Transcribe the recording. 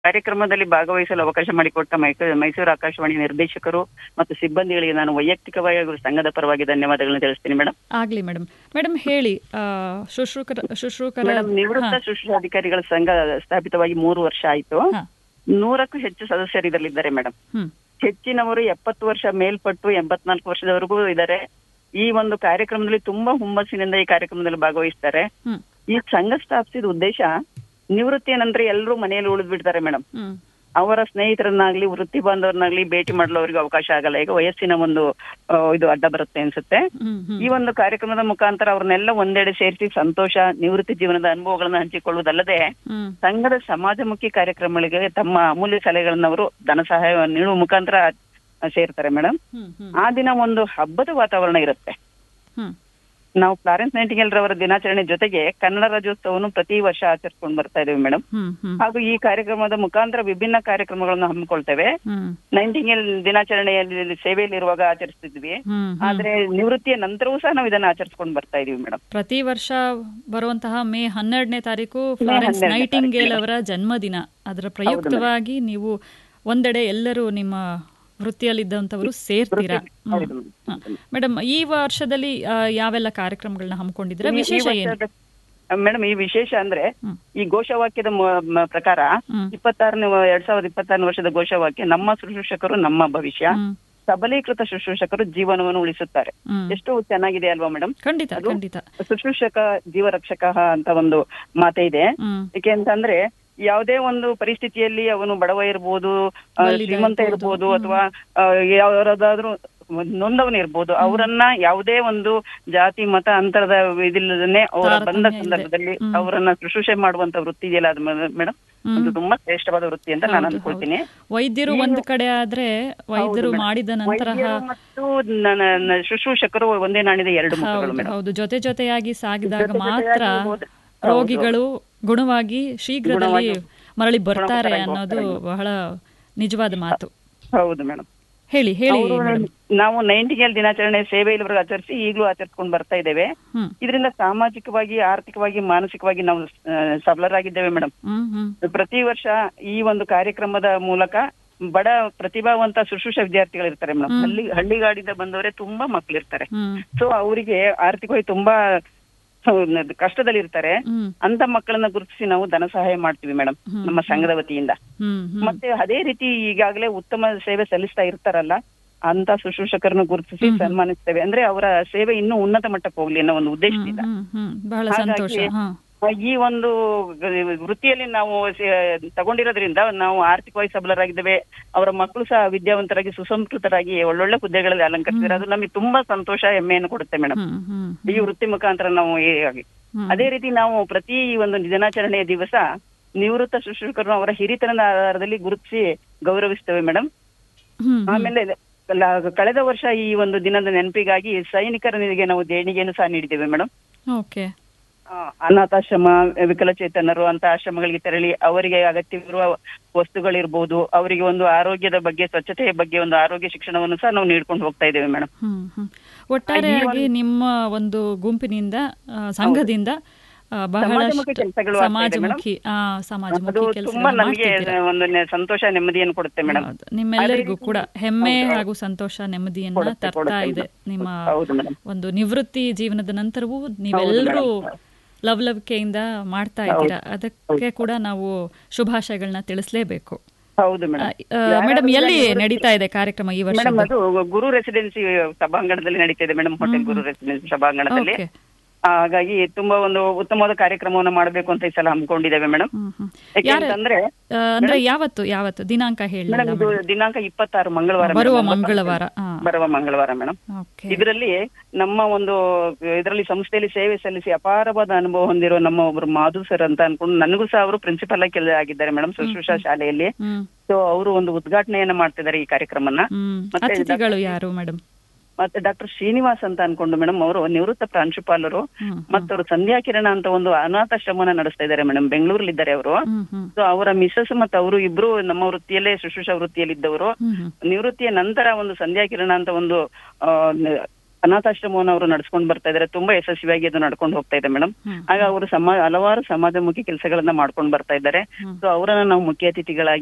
ಕಾರ್ಯಕ್ರಮದಲ್ಲಿ ಭಾಗವಹಿಸಲು ಅವಕಾಶ ಮಾಡಿಕೊಟ್ಟ ಮೈಸೂರು ಆಕಾಶವಾಣಿ ನಿರ್ದೇಶಕರು ಮತ್ತು ಸಿಬ್ಬಂದಿಗಳಿಗೆ ನಾನು ವೈಯಕ್ತಿಕವಾಗಿ ಹಾಗೂ ಸಂಘದ ಪರವಾಗಿ ಧನ್ಯವಾದಗಳನ್ನು ತಿಳಿಸ್ತೀನಿ ಮೇಡಮ್. ಆಗ್ಲಿ ಮೇಡಮ್. ಮೇಡಮ್ ಹೇಳಿ, ಶುಶ್ರೂಷಕರ ನಿವೃತ್ತ ಶುಶ್ರೂಷಾಧಿಕಾರಿಗಳ ಸಂಘ ಸ್ಥಾಪಿತವಾಗಿ 3 ವರ್ಷ ಆಯಿತು. 100ಕ್ಕೂ ಹೆಚ್ಚು ಸದಸ್ಯರು ಇದರಲ್ಲಿದ್ದಾರೆ ಮೇಡಮ್. ಹೆಚ್ಚಿನವರು 70 ವರ್ಷ ಮೇಲ್ಪಟ್ಟು 84 ವರ್ಷದವರೆಗೂ ಇದ್ದಾರೆ. ಈ ಒಂದು ಕಾರ್ಯಕ್ರಮದಲ್ಲಿ ತುಂಬಾ ಹುಮ್ಮಸ್ಸಿನಿಂದ ಈ ಕಾರ್ಯಕ್ರಮದಲ್ಲಿ ಭಾಗವಹಿಸ್ತಾರೆ. ಈ ಸಂಘ ಸ್ಥಾಪಿಸಿದ ಉದ್ದೇಶ, ನಿವೃತ್ತಿಯ ನಂತರ ಎಲ್ಲರೂ ಮನೆಯಲ್ಲಿ ಉಳಿದ್ ಬಿಡ್ತಾರೆ ಮೇಡಮ್. ಅವರ ಸ್ನೇಹಿತರನ್ನಾಗ್ಲಿ ವೃತ್ತಿ ಬಾಂಧವರನ್ನಾಗ್ಲಿ ಭೇಟಿ ಮಾಡಲು ಅವರಿಗೆ ಅವಕಾಶ ಆಗಲ್ಲ. ಈಗ ವಯಸ್ಸಿನ ಒಂದು ಇದು ಅಡ್ಡ ಬರುತ್ತೆ ಅನ್ಸುತ್ತೆ. ಈ ಒಂದು ಕಾರ್ಯಕ್ರಮದ ಮುಖಾಂತರ ಅವ್ರನ್ನೆಲ್ಲ ಒಂದೆಡೆ ಸೇರಿಸಿ ಸಂತೋಷ, ನಿವೃತ್ತಿ ಜೀವನದ ಅನುಭವಗಳನ್ನ ಹಂಚಿಕೊಳ್ಳುವುದಲ್ಲದೆ ಸಂಘದ ಸಮಾಜಮುಖಿ ಕಾರ್ಯಕ್ರಮಗಳಿಗೆ ತಮ್ಮ ಅಮೂಲ್ಯ ಸಲಹೆಗಳನ್ನ ಅವರು ಧನ ಸಹಾಯ ನೀಡುವ ಮುಖಾಂತರ ಸೇರ್ತಾರೆ ಮೇಡಮ್. ಆ ದಿನ ಒಂದು ಹಬ್ಬದ ವಾತಾವರಣ ಇರುತ್ತೆ. ನಾವು ಫ್ಲಾರೆನ್ಸ್ ನೈಟಿಂಗೇಲ್ ರವರ ದಿನಾಚರಣೆ ಜೊತೆಗೆ ಕನ್ನಡ ರಾಜ್ಯೋತ್ಸವವನ್ನು ಪ್ರತಿ ವರ್ಷ ಆಚರಿಸ್ಕೊಂಡು ಬರ್ತಾ ಇದ್ದೇವೆ ಮೇಡಮ್. ಹಾಗೂ ಈ ಕಾರ್ಯಕ್ರಮದ ಮುಖಾಂತರ ವಿಭಿನ್ನ ಕಾರ್ಯಕ್ರಮಗಳನ್ನು ಹಮ್ಮಿಕೊಳ್ತೇವೆ. ನೈಟಿಂಗೇಲ್ ದಿನಾಚರಣೆಯಲ್ಲಿ ಸೇವೆಯಲ್ಲಿರುವಾಗ ಆಚರಿಸ್ತಿದ್ವಿ, ಆದ್ರೆ ನಿವೃತ್ತಿಯ ನಂತರವೂ ಸಹ ನಾವು ಇದನ್ನ ಆಚರಿಸ್ಕೊಂಡು ಬರ್ತಾ ಇದೀವಿ ಮೇಡಮ್. ಪ್ರತಿ ವರ್ಷ ಬರುವಂತಹ ಮೇ 12ನೇ ತಾರೀಕು ಫ್ಲಾರೆನ್ಸ್ ನೈಟಿಂಗೇಲ್ ಅವರ ಜನ್ಮದಿನ. ಅದರ ಪ್ರಯುಕ್ತವಾಗಿ ನೀವು ಒಂದೆಡೆ ಎಲ್ಲರೂ ನಿಮ್ಮ ವೃತ್ತಿಯಲ್ಲಿದ್ದಂಥವರು ಸೇರ್ತೀರಾ. ಮೇಡಮ್, ಈ ವರ್ಷದಲ್ಲಿ ಯಾವೆಲ್ಲ ಕಾರ್ಯಕ್ರಮಗಳನ್ನ ಹಮ್ಮಿಕೊಂಡಿದ್ದೀರಾ? ವಿಶೇಷ ಏನು ಮೇಡಮ್? ಈ ವಿಶೇಷ ಅಂದ್ರೆ ಈ ಘೋಷವಾಕ್ಯದ ಪ್ರಕಾರ 2026 ವರ್ಷದ ಘೋಷವಾಕ್ಯ, ನಮ್ಮ ಶುಶ್ರೂಷಕರು ನಮ್ಮ ಭವಿಷ್ಯ, ಸಬಲೀಕೃತ ಶುಶ್ರೂಷಕರು ಜೀವನವನ್ನು ಉಳಿಸುತ್ತಾರೆ. ಎಷ್ಟು ಚೆನ್ನಾಗಿದೆ ಅಲ್ವಾ ಮೇಡಮ್? ಖಂಡಿತ ಖಂಡಿತ. ಶುಶ್ರೂಷಕ ಜೀವರಕ್ಷಕ ಅಂತ ಒಂದು ಮಾತೆ ಇದೆ. ಏಕೆ ಅಂತಂದ್ರೆ ಯಾವುದೇ ಒಂದು ಪರಿಸ್ಥಿತಿಯಲ್ಲಿ ಅವನು ಬಡವ ಇರ್ಬೋದು, ಶ್ರೀಮಂತ ಇರ್ಬೋದು, ಅಥವಾ ಯಾವ್ದಾದ್ರು ನೊಂದವನು ಇರ್ಬೋದು, ಅವರನ್ನ ಯಾವುದೇ ಒಂದು ಜಾತಿ ಮತ ಅಂತರದ ಇದಿಲ್ಲದೇ ಅವರ ಬಂದ ಸಂದರ್ಭದಲ್ಲಿ ಅವರನ್ನ ಶುಶ್ರೂಷೆ ಮಾಡುವಂತ ವೃತ್ತಿ ಇದೆಯಲ್ಲ ಅದು ಮೇಡಮ್, ಅದು ತುಂಬಾ ಶ್ರೇಷ್ಠವಾದ ವೃತ್ತಿ ಅಂತ ನಾನು ಅನ್ಕೊಳ್ತೀನಿ. ವೈದ್ಯರು ಒಂದು ಕಡೆ ಆದ್ರೆ ವೈದ್ಯರು ಮಾಡಿದ ನಂತರ ಮತ್ತು ಶುಶ್ರೂಷಕರು ಒಂದೇ ನಾಣ್ಯದ ಎರಡು ಮುಖಗಳು ಮೇಡಮ್. ಹೌದು, ಜೊತೆ ಜೊತೆಯಾಗಿ ಸಾಗಿದಾಗ ಮಾತ್ರ ರೋಗಿಗಳು ಗುಣವಾಗಿ ಶೀಘ್ರದಲ್ಲಿ ಮರಳಿ ಬರ್ತಾರೆ ಅನ್ನೋದು ಬಹಳ ನಿಜವಾದ ಮಾತು. ಹೌದು ಮೇಡಮ್. ಹೇಳಿ ಹೇಳಿ. ನಾವು ನೈಟಿಂಗೇಲ್ ದಿನಾಚರಣೆ ಸೇವೆ ಇಲ್ಲಿವರೆಗೂ ಆಚರಿಸಿ ಈಗಲೂ ಆಚರಿಸ್ಕೊಂಡು ಬರ್ತಾ ಇದ್ದೇವೆ. ಇದರಿಂದ ಸಾಮಾಜಿಕವಾಗಿ, ಆರ್ಥಿಕವಾಗಿ, ಮಾನಸಿಕವಾಗಿ ನಾವು ಸಬಲರಾಗಿದ್ದೇವೆ ಮೇಡಮ್. ಪ್ರತಿ ವರ್ಷ ಈ ಒಂದು ಕಾರ್ಯಕ್ರಮದ ಮೂಲಕ ಬಡ ಪ್ರತಿಭಾವಂತ ಶುಶ್ರೂಷ ವಿದ್ಯಾರ್ಥಿಗಳು ಇರ್ತಾರೆ ಮೇಡಮ್. ಹಳ್ಳಿಗಾಡಿಂದ ಬಂದವರೇ ತುಂಬಾ ಮಕ್ಕಳಿರ್ತಾರೆ. ಸೊ ಅವರಿಗೆ ಆರ್ಥಿಕವಾಗಿ ತುಂಬಾ ಕಷ್ಟದಲ್ಲಿ ಇರ್ತಾರೆ. ಅಂತ ಮಕ್ಕಳನ್ನ ಗುರುತಿಸಿ ನಾವು ಧನ ಸಹಾಯ ಮಾಡ್ತೀವಿ ಮೇಡಮ್ ನಮ್ಮ ಸಂಘದ ವತಿಯಿಂದ. ಮತ್ತೆ ಅದೇ ರೀತಿ ಈಗಾಗಲೇ ಉತ್ತಮ ಸೇವೆ ಸಲ್ಲಿಸ್ತಾ ಇರ್ತಾರಲ್ಲ ಅಂತ ಶುಶ್ರೂಷಕರನ್ನು ಗುರುತಿಸಿ ಸನ್ಮಾನಿಸ್ತೇವೆ. ಅಂದ್ರೆ ಅವರ ಸೇವೆ ಇನ್ನೂ ಉನ್ನತ ಮಟ್ಟಕ್ಕೆ ಹೋಗ್ಲಿ ಅನ್ನೋ ಒಂದು ಉದ್ದೇಶದಿಂದ. ಹಾಗಾಗಿ ಈ ಒಂದು ವೃತ್ತಿಯಲ್ಲಿ ನಾವು ತಗೊಂಡಿರೋದ್ರಿಂದ ನಾವು ಆರ್ಥಿಕವಾಗಿ ಸಬಲರಾಗಿದ್ದೇವೆ. ಅವರ ಮಕ್ಕಳು ಸಹ ವಿದ್ಯಾವಂತರಾಗಿ ಸುಸಂಸ್ಕೃತರಾಗಿ ಒಳ್ಳೊಳ್ಳೆ ಹುದ್ದೆಗಳಲ್ಲಿ ಅಲಂಕರಿಸಿದ್ರೆ ಅದು ನಮಗೆ ತುಂಬಾ ಸಂತೋಷ, ಹೆಮ್ಮೆಯನ್ನು ಕೊಡುತ್ತೆ ಮೇಡಮ್ ಈ ವೃತ್ತಿ ಮುಖಾಂತರ ನಾವು. ಅದೇ ರೀತಿ ನಾವು ಪ್ರತಿ ಒಂದು ದಿನಾಚರಣೆಯ ದಿವಸ ನಿವೃತ್ತ ಶುಶ್ರೂಷಕರನ್ನು ಅವರ ಹಿರಿತನದ ಆಧಾರದಲ್ಲಿ ಗುರುತಿಸಿ ಗೌರವಿಸ್ತೇವೆ ಮೇಡಮ್. ಆಮೇಲೆ ಕಳೆದ ವರ್ಷ ಈ ಒಂದು ದಿನದ ನೆನಪಿಗಾಗಿ ಸೈನಿಕರ ನಿಧಿಗೆ ನಾವು ದೇಣಿಗೆಯನ್ನು ಸಹ ನೀಡಿದ್ದೇವೆ ಮೇಡಮ್. ಅನಾಥಾಶ್ರಮ, ವಿಕಲಚೇತನರು ಅಂತ ಆಶ್ರಮಗಳಿಗೆ ತೆರಳಿ ಅವರಿಗೆ ಅಗತ್ಯವಿರುವ ವಸ್ತುಗಳಿರ್ಬೋದು, ಅವರಿಗೆ ಒಂದು ಆರೋಗ್ಯದ ಬಗ್ಗೆ, ಸ್ವಚ್ಛತೆಯ ಬಗ್ಗೆ ಒಂದು ಆರೋಗ್ಯ ಶಿಕ್ಷಣವನ್ನು ಸಹ ನಾವು ನೀಡ್ಕೊಂಡು ಹೋಗ್ತಾ ಇದ್ದೇವೆ ಮೇಡಮ್. ಒಟ್ಟಾರೆಯಾಗಿ ನಿಮ್ಮ ಒಂದು ಗುಂಪಿನಿಂದ, ಸಂಘದಿಂದ ಬಹಳಷ್ಟು ಸಮಾಜಮುಖಿ ಕೆಲಸ ಒಂದು ಸಂತೋಷ, ನೆಮ್ಮದಿಯನ್ನು ಕೊಡುತ್ತೆ ಮೇಡಮ್. ನಿಮ್ಮೆಲ್ಲರಿಗೂ ಕೂಡ ಹೆಮ್ಮೆ ಹಾಗೂ ಸಂತೋಷ, ನೆಮ್ಮದಿಯನ್ನ ತರ್ತಾ ಇದೆ. ನಿಮ್ಮ ಒಂದು ನಿವೃತ್ತಿ ಜೀವನದ ನಂತರವೂ ನೀವೆಲ್ಲರೂ ಲವಲವಿಕೆಯಿಂದ ಮಾಡ್ತಾ ಇದ್ದೀರಾ. ಅದಕ್ಕೆ ಕೂಡ ನಾವು ಶುಭಾಶಯಗಳನ್ನ ತಿಳಿಸಲೇಬೇಕು. ಹೌದು ಮೇಡಮ್. ಎಲ್ಲಿ ನಡೀತಾ ಇದೆ ಕಾರ್ಯಕ್ರಮ ಈ ವರ್ಷ? ಅದು ಗುರು ರೆಸಿಡೆನ್ಸಿ ಸಭಾಂಗಣದಲ್ಲಿ ನಡೀತಾ ಇದೆ ಮೇಡಮ್, ಹೋಟೆಲ್ ಗುರು ರೆಸಿಡೆನ್ಸಿ ಸಭಾಂಗಣದಲ್ಲಿ. ಹಾಗಾಗಿ ತುಂಬಾ ಒಂದು ಉತ್ತಮವಾದ ಕಾರ್ಯಕ್ರಮವನ್ನು ಮಾಡಬೇಕು ಅಂತ ಈ ಸಲ ಹಮ್ಮಿಕೊಂಡಿದ್ದೇವೆ ಮೇಡಮ್. ಅಂದ್ರೆ ಯಾವತ್ತು ದಿನಾಂಕ ಹೇಳಿ? ದಿನಾಂಕ 26 ಮಂಗಳವಾರ, ಬರುವ ಮಂಗಳವಾರ ಮೇಡಮ್. ಇದರಲ್ಲಿ ನಮ್ಮ ಒಂದು ಇದರಲ್ಲಿ ಸಂಸ್ಥೆಯಲ್ಲಿ ಸೇವೆ ಸಲ್ಲಿಸಿ ಅಪಾರವಾದ ಅನುಭವ ಹೊಂದಿರೋ ನಮ್ಮ ಒಬ್ರು ಮಾಧು ಸರ್ ಅಂತ ಅನ್ಕೊಂಡು, ನನಗೂ ಸಹ ಅವರು ಪ್ರಿನ್ಸಿಪಲ್ ಆಗಿ ಕೆಲಸ ಆಗಿದ್ದಾರೆ ಮೇಡಮ್ ಶುಶ್ರೂಷಾ ಶಾಲೆಯಲ್ಲಿ. ಸೊ ಅವರು ಒಂದು ಉದ್ಘಾಟನೆಯನ್ನ ಮಾಡ್ತಿದ್ದಾರೆ ಈ ಕಾರ್ಯಕ್ರಮನ. ಅತಿಥಿಗಳು ಯಾರು ಮೇಡಮ್? ಮತ್ತೆ ಡಾಕ್ಟರ್ ಶ್ರೀನಿವಾಸ್ ಅಂತ ಅನ್ಕೊಂಡು ಮೇಡಮ್, ಅವರು ನಿವೃತ್ತ ಪ್ರಾಂಶುಪಾಲರು. ಮತ್ತವರು ಸಂಧ್ಯಾ ಕಿರಣ ಅಂತ ಒಂದು ಅನಾಥಾಶ್ರಮನ ನಡೆಸ್ತಾ ಇದ್ದಾರೆ ಮೇಡಮ್, ಬೆಂಗಳೂರಲ್ಲಿ ಇದ್ದಾರೆ ಅವರು. ಸೊ ಅವರ ಮಿಸಸ್ ಮತ್ತೆ ಅವರು ಇಬ್ರು ನಮ್ಮ ವೃತ್ತಿಯಲ್ಲೇ ಶುಶ್ರೂಷಾ ವೃತ್ತಿಯಲ್ಲಿ ಇದ್ದವರು. ನಿವೃತ್ತಿಯ ನಂತರ ಒಂದು ಸಂಧ್ಯಾ ಕಿರಣ ಅಂತ ಒಂದು ಅನಾಥಾಶ್ರಮವನ್ನು ಅವರು ನಡ್ಸ್ಕೊಂಡು ಬರ್ತಾ ಇದ್ದಾರೆ. ತುಂಬಾ ಯಶಸ್ವಿಯಾಗಿ ಅದು ನಡ್ಕೊಂಡು ಹೋಗ್ತಾ ಇದೆ ಮೇಡಮ್. ಆಗ ಅವರು ಹಲವಾರು ಸಮಾಜಮುಖಿ ಕೆಲಸಗಳನ್ನ ಮಾಡ್ಕೊಂಡು ಬರ್ತಾ ಇದ್ದಾರೆ. ಸೊ ಅವರನ್ನ ನಾವು ಮುಖ್ಯ ಅತಿಥಿಗಳಾಗಿ